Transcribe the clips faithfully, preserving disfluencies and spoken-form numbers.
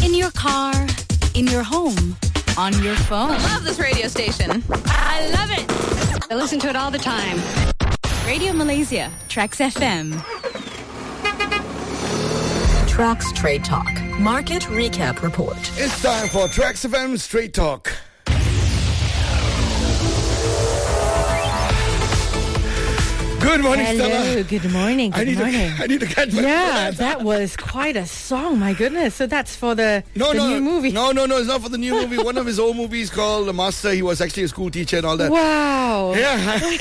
In your car, in your home, on your phone. I love this radio station. I love it. I listen to it all the time. Radio Malaysia, Trax F M. Trax Trade Talk Market Recap Report. It's time for Trax F M Straight Talk. Good morning, Hello, Stella. good morning, good I need morning. To, I need to catch my Yeah, breath. that was quite a song, my goodness. So that's for the, No, the no, new movie. no, no, no. It's not for the new movie. One of his old movies called The Master. He was actually a school teacher and all that. Wow. Yeah. I,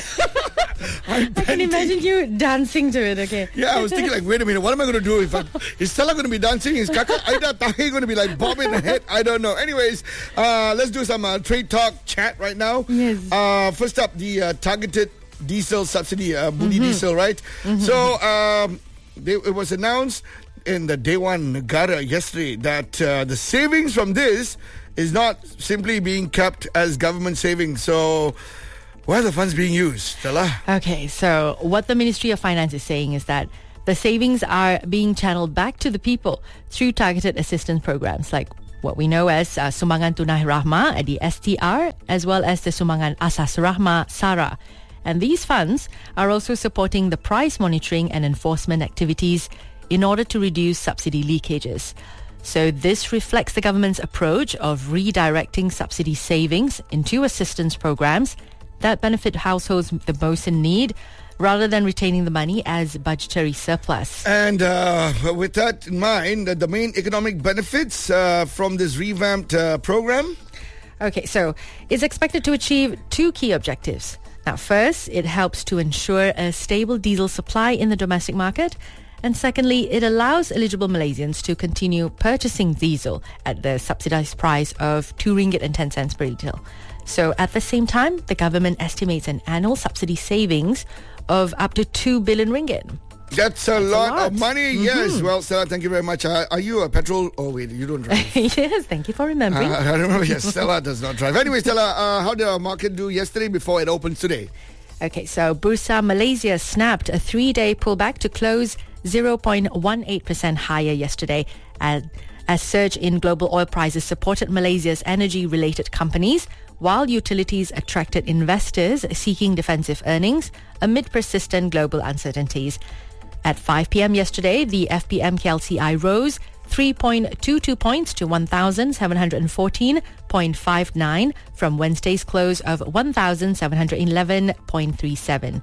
I'm I can imagine you dancing to it, okay. Yeah, I was thinking like, wait a minute, what am I going to do? If I, is Stella going to be dancing? Is Kaka Aida Tahi going to be like bobbing her head? I don't know. Anyways, uh, let's do some uh, trade talk chat right now. Yes. Uh, first up, the uh, targeted diesel subsidy, uh, Budi Mm-hmm. diesel, right? Mm-hmm. So um, they, it was announced in the Dewan Negara yesterday that uh, the savings from this is not simply being kept as government savings. So where are the funds being used, Stella? Okay, so what the Ministry of Finance is saying is that the savings are being channeled back to the people through targeted assistance programs like what we know as uh, Sumbangan Tunai Rahmah, the S T R, as well as the Sumbangan Asas Rahmah, SARA. And these funds are also supporting the price monitoring and enforcement activities in order to reduce subsidy leakages. So this reflects the government's approach of redirecting subsidy savings into assistance programs that benefit households the most in need, rather than retaining the money as budgetary surplus. And uh, with that in mind, uh, the main economic benefits uh, from this revamped uh, program? Okay, so it's expected to achieve two key objectives. Now, first, it helps to ensure a stable diesel supply in the domestic market. And secondly, it allows eligible Malaysians to continue purchasing diesel at the subsidized price of two ringgit and ten cents per litre. So at the same time, the government estimates an annual subsidy savings of up to two billion ringgit. That's a, That's lot, a lot of money. Mm-hmm. Yes. Well, Stella, thank you very much. Uh, are you a petrol? Oh, wait, you don't drive. Yes, thank you for remembering. Uh, I remember, yes, Stella does not drive. Anyway, Stella, uh, how did our market do yesterday before it opens today? Okay, so Bursa Malaysia snapped a three-day pullback to close zero point one eight percent higher yesterday as, as surge in global oil prices supported Malaysia's energy-related companies, while utilities attracted investors seeking defensive earnings amid persistent global uncertainties. At five p.m. yesterday, the F P M K L C I rose three point two two points to one thousand seven hundred fourteen point five nine from Wednesday's close of one thousand seven hundred eleven point three seven.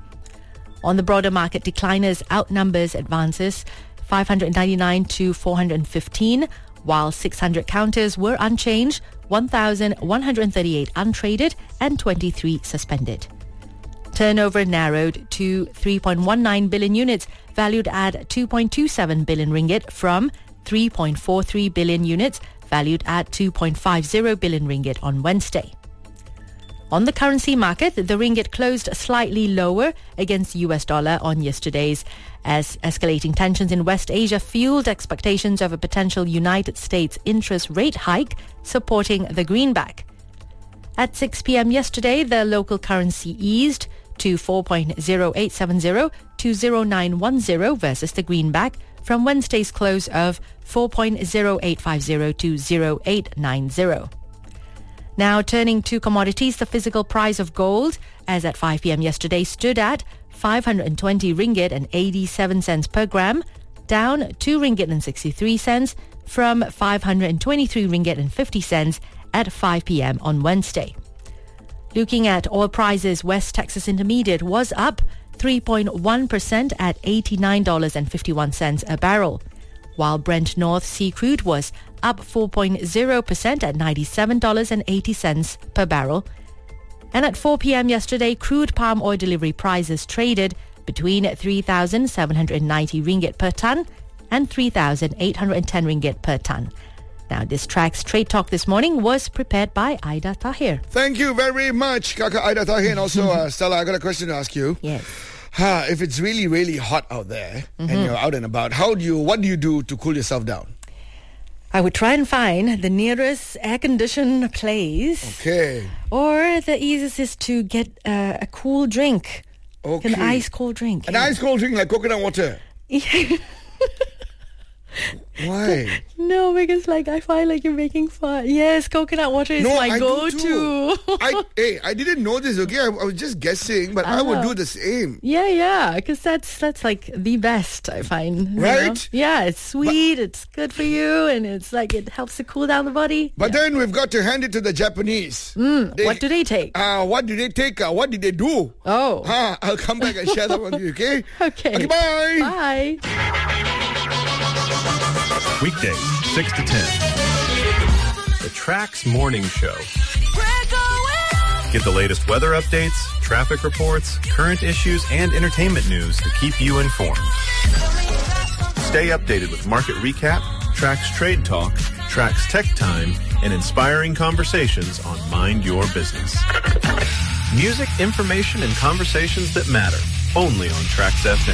On the broader market, decliners outnumbers advances five hundred ninety-nine to four hundred fifteen, while six hundred counters were unchanged, one thousand one hundred thirty-eight untraded and twenty-three suspended. Turnover narrowed to three point one nine billion units, valued at two point two seven billion ringgit from three point four three billion units, valued at two point five zero billion ringgit on Wednesday. On the currency market, the ringgit closed slightly lower against U S dollar on yesterday's, as escalating tensions in West Asia fueled expectations of a potential United States interest rate hike supporting the greenback. At six p.m. yesterday, the local currency eased to four point zero eight seven zero to zero nine one zero versus the greenback from Wednesday's close of four point zero eight five zero to zero eight nine zero. Now turning to commodities, the physical price of gold, as at five p.m. yesterday, stood at five hundred twenty ringgit and eighty-seven cents per gram, down two ringgit and sixty-three cents from five hundred twenty-three ringgit and fifty cents at five p.m. on Wednesday. Looking at oil prices, West Texas Intermediate was up three point one percent at eighty-nine dollars and fifty-one cents a barrel, while Brent North Sea crude was up four point zero percent at ninety-seven dollars and eighty cents per barrel. And at four p.m. yesterday, crude palm oil delivery prices traded between three thousand seven hundred ninety ringgit per ton and three thousand eight hundred ten ringgit per ton. Now, this Trax Trade Talk this morning was prepared by Aida Tahir. Thank you very much, Kaka Aida Tahir. And also, uh, Stella, I got a question to ask you. Yes. Uh, if it's really, really hot out there Mm-hmm. and you're out and about, how do you, what do you do to cool yourself down? I would try and find the nearest air-conditioned place. Okay. Or the easiest is to get uh, a cool drink. Okay. An ice cold drink. An yeah. ice cold drink like coconut water. Why? No, because like I find like you're making fun. Yes, coconut water is No, my I do go-to. too. I, hey, I didn't know this, okay? I, I was just guessing, but I would Uh-huh. do the same. Yeah, yeah, because that's that's like the best I find. you know? Right? Yeah, it's sweet, it's good for you, and it's like it helps to cool down the body. But then we've got to hand it to the Japanese. Mm, They- what do they take? Uh, what did they take? Uh, what did they do? Oh. Huh, I'll come back and share that with you, okay? Okay. Okay, bye. Bye. Weekdays, six to ten. The Trax Morning Show. Get the latest weather updates, traffic reports, current issues, and entertainment news to keep you informed. Stay updated with market recap, Trax Trade Talk, Trax Tech Time, and inspiring conversations on Mind Your Business. Music, information, and conversations that matter. Only on Trax F M.